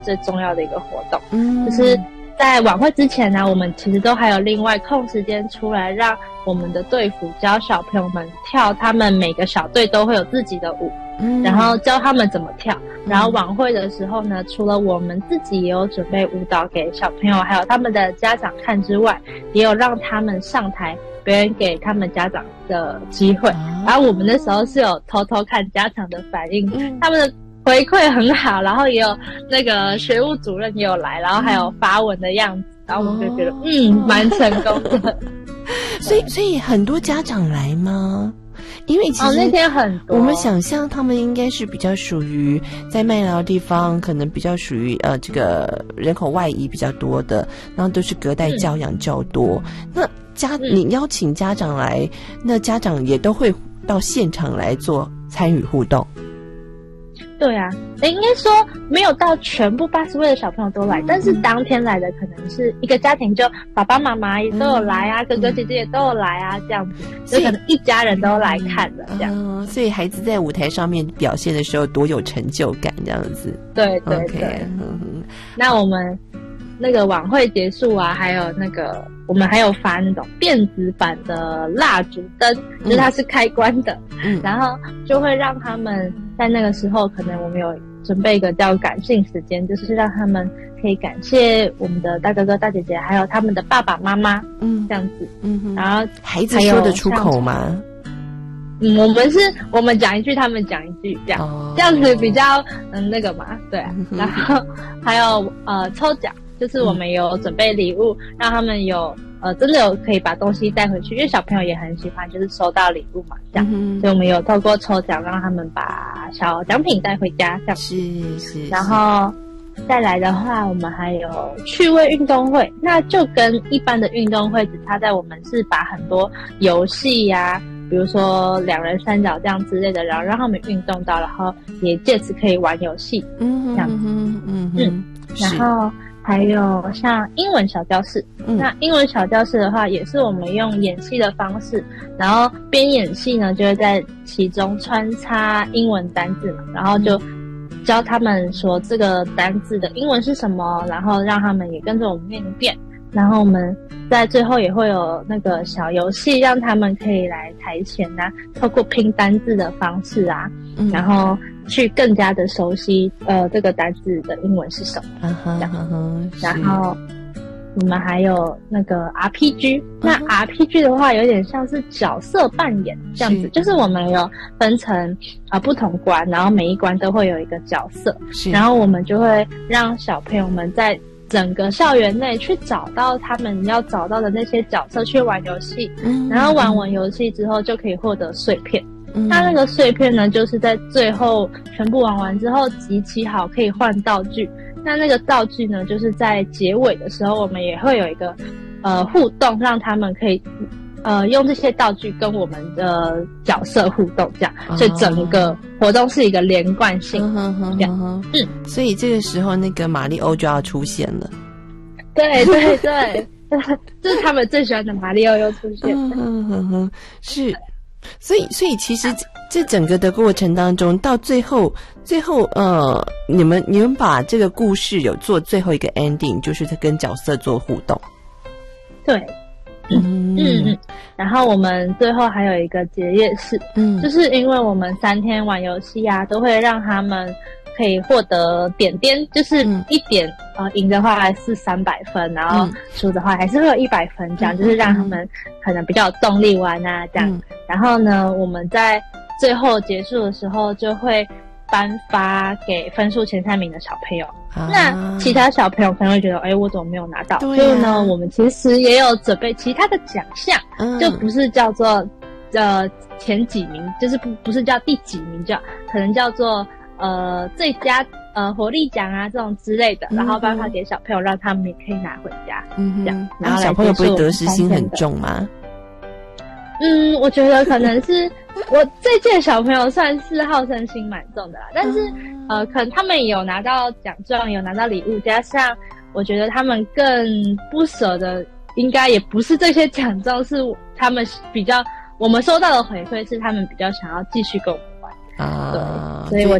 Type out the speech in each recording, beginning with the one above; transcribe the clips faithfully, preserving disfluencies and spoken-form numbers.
最重要的一个活动。 嗯， 就是在晚会之前呢，我们其实都还有另外空时间出来，让我们的队服教小朋友们跳，他们每个小队都会有自己的舞， 嗯， 然后教他们怎么跳。然后晚会的时候呢，除了我们自己也有准备舞蹈给小朋友还有他们的家长看之外，也有让他们上台表演给他们家长的机会。然后我们那时候是有偷偷看家长的反应， 嗯， 他们的回馈很好，然后也有那个学务主任也有来，然后还有发文的样子，然后我们就觉得、哦、嗯蛮成功的。 所以所以很多家长来吗？因为其实、 哦、那天很多， 我们想象他们应该是比较属于在麦寮地方，可能比较属于呃这个人口外移比较多的，然后都是隔代教养较多。嗯、那家你邀请家长来，那家长也都会到现场来做参与互动。 对啊，应该说没有到全部八十位的小朋友都来、嗯、但是当天来的可能是一个家庭，就爸爸妈妈也都有来啊、嗯、哥哥姐姐也都有来啊，这样子就可能一家人都来看的这样、 嗯、所以孩子在舞台上面表现的时候多有成就感这样子。 对对对、okay, 嗯、那我们那个晚会结束啊，还有那个我们还有发那种电子版的蜡烛灯，就是它是开关的、嗯、然后就会让他们在那个时候，可能我们有准备一个叫感性时间，就是让他们可以感谢我们的大哥哥大姐姐还有他们的爸爸妈妈，嗯，这样子，嗯，然后孩子说得出口吗？ 嗯，我们是我们讲一句他们讲一句这样、哦、这样子比较嗯那个嘛，对、啊嗯、然后还有呃抽奖，就是我们有准备礼物、嗯、让他们有呃真的有可以把东西带回去，因为小朋友也很喜欢就是收到礼物嘛这样、嗯、所以我们有透过抽奖让他们把小奖品带回家这样。 是是。 然后再来的话，我们还有趣味运动会，那就跟一般的运动会只差在我们是把很多游戏呀、啊，比如说两人三角这样之类的，然后让他们运动到，然后也借此可以玩游戏，嗯，这样子，嗯嗯嗯，然后还有像英文小教室、嗯、那英文小教室的话也是我们用演戏的方式，然后边演戏呢就会在其中穿插英文单字嘛，然后就教他们说这个单字的英文是什么，然后让他们也跟着我们念一遍，然后我们在最后也会有那个小游戏，让他们可以来台前啊，透过拼单字的方式啊、嗯、然后去更加的熟悉呃这个单字的英文是什么、uh-huh, 这样、uh-huh, 然后我们还有那个 R P G、uh-huh. 那 R P G 的话有点像是角色扮演这样子，是就是我们有分成啊、呃、不同关，然后每一关都会有一个角色，然后我们就会让小朋友们在整个校园内去找到他们要找到的那些角色去玩游戏、嗯、然后玩完游戏之后就可以获得碎片、嗯、那那个碎片呢就是在最后全部玩完之后集齐好可以换道具，那那个道具呢就是在结尾的时候我们也会有一个呃互动，让他们可以呃用这些道具跟我们的角色互动这样、哦、所以整个活动是一个连贯性、嗯、哼这样嗯， 所以这个时候那个马里欧就要出现了。 对对对这是他们最喜欢的马里欧又出现了、嗯哼哼是，所以所以其实这整个的过程当中到最后最后呃你们你们把这个故事有做最后一个 ending， 就是跟角色做互动。 对嗯嗯嗯，然后我们最后还有一个结业式，嗯，就是因为我们三天玩游戏啊，都会让他们可以获得点点，就是一点、嗯、呃赢的话还是三百分，然后输的话还是会有一百分，这样、嗯、就是让他们可能比较有动力玩啊这样、嗯。然后呢，我们在最后结束的时候就会颁发给分数前三名的小朋友。啊、那其他小朋友可能会觉得哎我怎么没有拿到、啊、所以呢我们其实也有准备其他的奖项、嗯、就不是叫做呃前几名，就是不不是叫第几名，叫可能叫做呃最佳呃活力奖啊这种之类的、嗯、然后颁发给小朋友让他们也可以拿回家、嗯、这样。 然后小朋友不会得失心很重吗？ 嗯，我觉得可能是我这届小朋友算是好胜心蛮重的啦，但是、嗯、呃，可能他们有拿到奖状，有拿到礼物，加上我觉得他们更不舍的，应该也不是这些奖状，是他们比较我们收到的回馈是他们比较想要继续跟我们玩啊，对，所以我觉得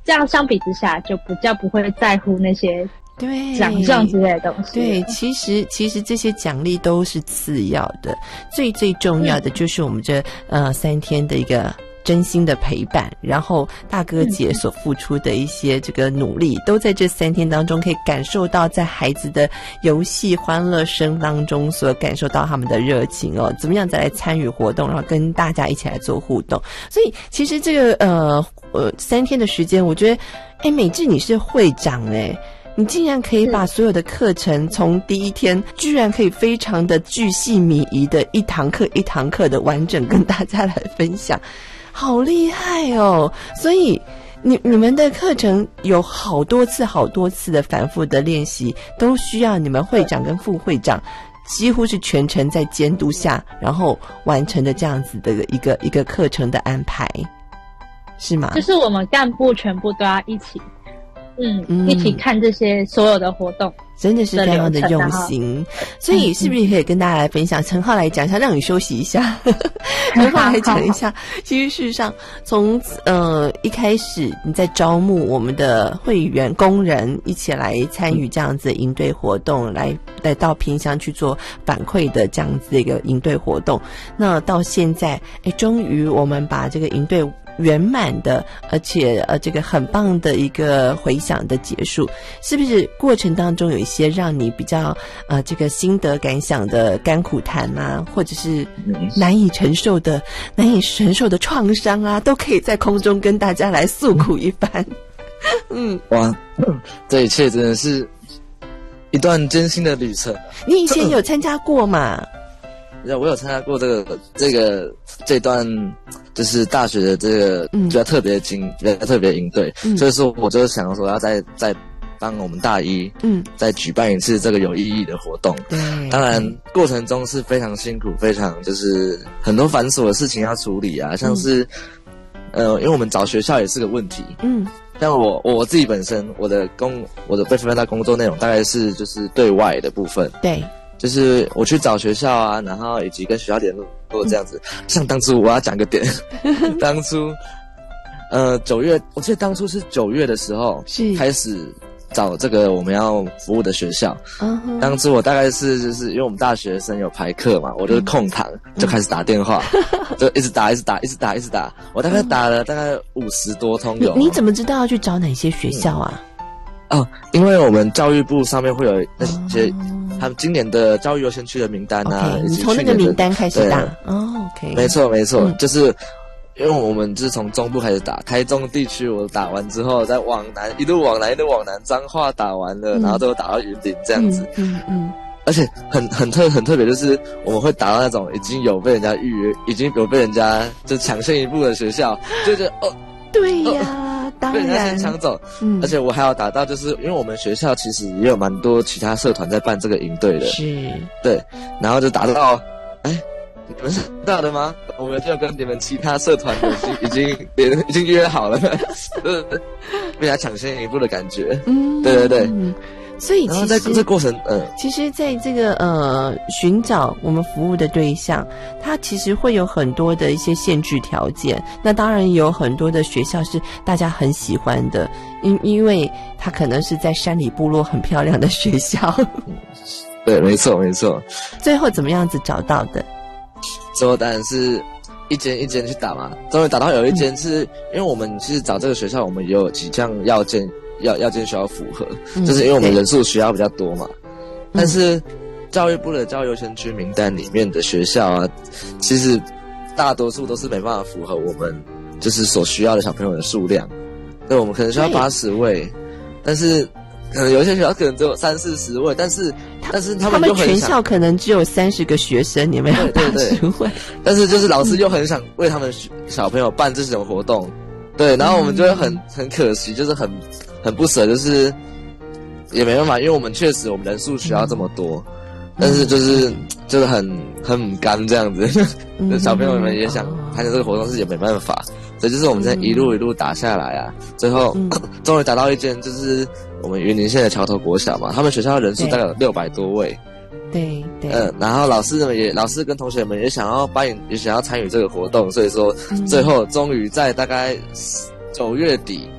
这样相比之下就比较不会在乎那些对奖状之类的东西。 对，其实其实这些奖励都是次要的，最最重要的就是我们这、嗯、呃三天的一个真心的陪伴，然后大哥姐所付出的一些这个努力、嗯、都在这三天当中可以感受到，在孩子的游戏欢乐声当中所感受到他们的热情哦，怎么样再来参与活动，然后跟大家一起来做互动。所以其实这个呃呃三天的时间，我觉得哎，美智你是会长哎，你竟然可以把所有的课程从第一天居然可以非常的巨细靡遗的一堂课一堂课的完整跟大家来分享，好厉害哦！所以你你们的课程有好多次好多次的反复的练习，都需要你们会长跟副会长几乎是全程在监督下，然后完成的这样子的一个一个课程的安排，是吗？ 就是我们干部全部都要一起嗯, 嗯，一起看这些所有的活动， 真的是非常的用心。所以是不是也可以跟大家来分享？陈浩来讲一下，让你休息一下。陈浩来讲一下，其实事实上，从呃一开始你在招募我们的会员工人一起来参与这样子的营队活动，来来到偏乡去做反馈的这样子的一个营队活动，那到现在，哎，终于我们把这个营队圆满的，而且呃，这个很棒的一个回响的结束，是不是过程当中有一些让你比较呃这个心得感想的甘苦谈啊，或者是难以承受的、难以承受的创伤啊，都可以在空中跟大家来诉苦一番。嗯， 哇，这一切真的是一段艰辛的旅程。 你以前有参加过吗？ 我有参加过这个这个这段就是大学的这个比较特别的经、嗯、比较特别的营队、嗯、所以说我就想说要再再帮我们大一嗯再举办一次这个有意义的活动。嗯，当然过程中是非常辛苦，非常就是很多繁琐的事情要处理啊，像是、嗯、呃因为我们找学校也是个问题。嗯，像我我自己本身我的工我的被分配到工作内容大概是就是对外的部分。 对， 就是我去找学校啊，然后以及跟学校联络这样子、嗯、像当初我要讲个点当初呃九月我记得当初是九月的时候是开始找这个我们要服务的学校、uh-huh. 当初我大概是就是因为我们大学生有排课嘛，我就是空堂、嗯、就开始打电话就一直打一直打一直打一直打，我大概打了大概五十多通有。 你, 你怎么知道要去找哪些学校啊？ 嗯、哦，因为我们教育部上面会有那些、uh-huh.他们今年的教育优先区的名单啊， okay, 你从那个名单开始打哦 ，OK， 没错没错、嗯，就是因为我们就是从中部开始打，台中地区我打完之后，再往南一路往南一路往南，彰化打完了，嗯、然后最后打到云林这样子，嗯 嗯, 嗯，而且很很特很特别，就是我们会打到那种已经有被人家预约，已经有被人家就抢先一步的学校，就觉得哦， 对呀。哦被人家先抢走、嗯，而且我还要打到，就是因为我们学校其实也有蛮多其他社团在办这个营队的，是，对，然后就打到，哎，你们是知道的吗？我们就跟你们其他社团已经已经已经约好了，被人家抢先一步的感觉，嗯，对对对。 所以其实在这过程，嗯， 其实在这个呃寻找我们服务的对象，它其实会有很多的一些限制条件。那当然有很多的学校是大家很喜欢的，因因为它可能是在山里部落很漂亮的学校。 对，没错没错。 最后怎么样子找到的？ 最后当然是一间一间去打嘛，终于打到有一间是、嗯、因为我们其实找这个学校，我们也有几项要件。要要跟学校符合、嗯，就是因为我们人数学校比较多嘛。但是教育部的教育优先区名单里面的学校啊，其实大多数都是没办法符合我们就是所需要的小朋友的数量。对，我们可能需要八十位，但是可能有一些学校可能只有三四十位，但是但是他们就很想， 他们全校可能只有三十个学生，你们要八十位， 但是就是老师又很想为他们小朋友办这种活动，对，然后我们就会很很可惜，就是很。很不舍，就是也没办法，因为我们确实我们人数需要这么多，嗯、但是就是、嗯、就是很很干这样子，嗯、小朋友们也想参加这个活动，是也没办法，所以就是我们在一路一路打下来啊，最后、嗯、终于打到一间就是我们云林县的桥头国小嘛，他们学校的人数大概有六百多位， 对对， 嗯、呃，然后老师们也老师跟同学们也想要扮演，也想要参与这个活动，所以说最后终于在大概九月底。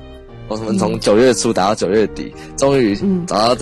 我们从九月初打到九月底，终于找到